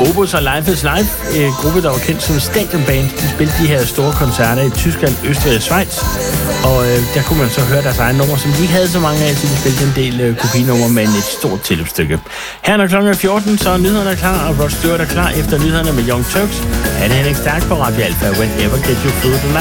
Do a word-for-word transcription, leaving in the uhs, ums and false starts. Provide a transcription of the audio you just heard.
Obus og Life is Life, en gruppe, der var kendt som stadionband. De spillede de her store koncerter i Tyskland, Østrig og Schweiz. Og øh, der kunne man så høre deres egne numre, som de ikke havde så mange af, så de spillede en del øh, kopinumre med et stort tilløbsstykke. Her når klokken er fjorten, så er nyhederne er klar, og Rod Stewart er klar efter nyhederne med Young Turks. Han er Henrik Stærk på Radio Alfa. Whenever get you through the night.